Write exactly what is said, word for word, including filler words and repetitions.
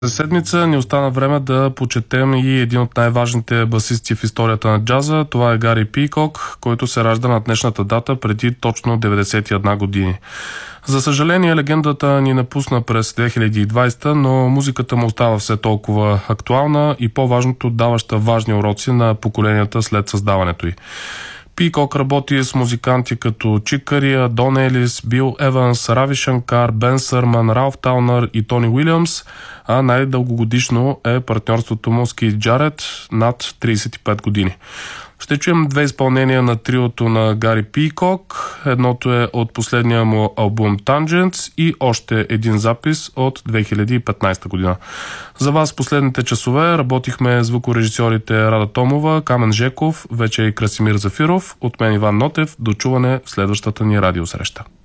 За седмица ни остана време да почетем и един от най-важните басисти в историята на джаза. Това е Гари Пийкок, който се ражда на днешната дата преди точно деветдесет и една години. За съжаление, легендата ни напусна през две хиляди и двадесета, но музиката му остава все толкова актуална и по-важното, даваща важни уроци на поколенията след създаването й. Пийкок работи с музиканти като Чик Кария, Дон Елис, Бил Еванс, Рави Шанкар, Бен Сърман, Ралф Таунър и Тони Уилямс, а най-дългогодишно е партньорството му с Кит Джарет над тридесет и пет години. Ще чуем две изпълнения на триото на Гари Пийкок. Едното е от последния му албум Tangents и още един запис от две хиляди и петнадесета година. За вас последните часове работихме звукорежисьорите Рада Томова, Камен Жеков, вече и Красимир Зафиров. От мен Иван Нотев. До чуване в следващата ни радиосреща.